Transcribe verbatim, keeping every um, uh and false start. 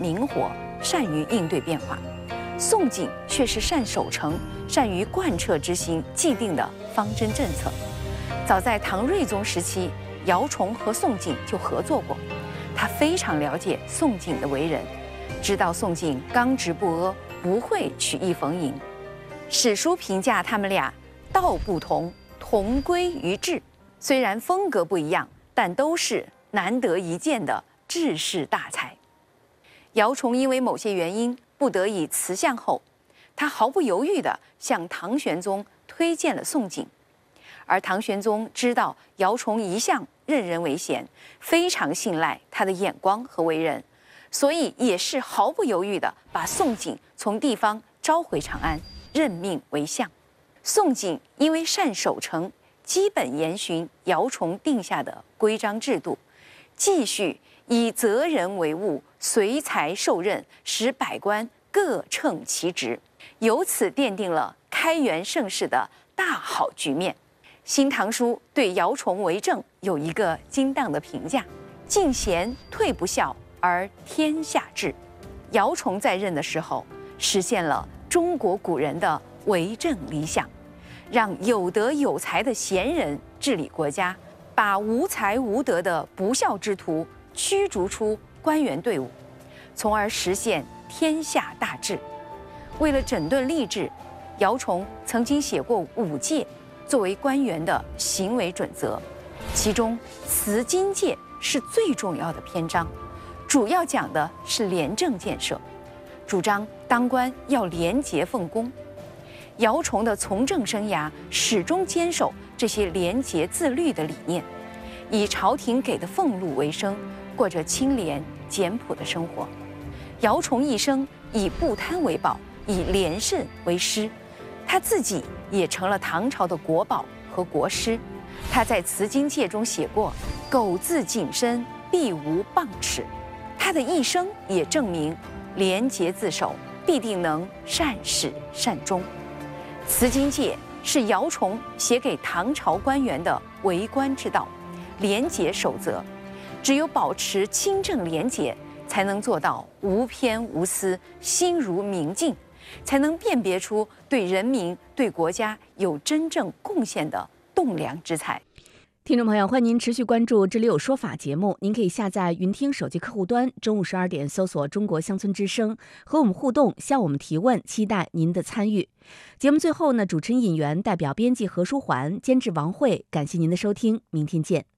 灵活，善于应对变化。宋璟却是善守成，善于贯彻执行既定的方针政策。早在唐睿宗时期，姚崇和宋璟就合作过，他非常了解宋璟的为人，知道宋璟刚直不阿，不会曲意逢迎。史书评价他们俩道不同，同归于治。虽然风格不一样，但都是难得一见的治世大才。姚崇因为某些原因不得已辞相后，他毫不犹豫地向唐玄宗推荐了宋璟。而唐玄宗知道姚崇一向任人唯贤，非常信赖他的眼光和为人，所以也是毫不犹豫地把宋璟从地方召回长安，任命为相。宋璟因为善守成，基本沿循姚崇定下的规章制度，继续以责人为务，随才受任，使百官各称其职，由此奠定了开元盛世的大好局面。《新唐书》对姚崇为政有一个精当的评价：进贤退不孝，而天下治。姚崇在任的时候，实现了中国古人的为政理想，让有德有才的贤人治理国家，把无才无德的不孝之徒驱逐出官员队伍，从而实现天下大治。为了整顿吏治，姚崇曾经写过五戒作为官员的行为准则，其中辞金戒是最重要的篇章，主要讲的是廉政建设，主张当官要廉洁奉公。姚崇的从政生涯始终坚守这些廉洁自律的理念，以朝廷给的俸禄为生，过着清廉简朴的生活。姚崇一生以不贪为宝，以廉慎为师，他自己也成了唐朝的国宝和国师。他在辞金戒中写过“苟自谨慎，必无谤齿”。他的一生也证明，廉洁自守必定能善始善终。辞金戒是姚崇写给唐朝官员的为官之道、廉洁守则。只有保持清正廉洁，才能做到无偏无私、心如明镜，才能辨别出对人民、对国家有真正贡献的栋梁之才。 听众朋友，欢迎您持续关注《这里有说法》节目。您可以下载云听手机客户端，中午十二点搜索中国乡村之声，和我们互动，向我们提问，期待您的参与。节目最后呢，主持人尹源代表编辑何书桓、监制王慧，感谢您的收听，明天见。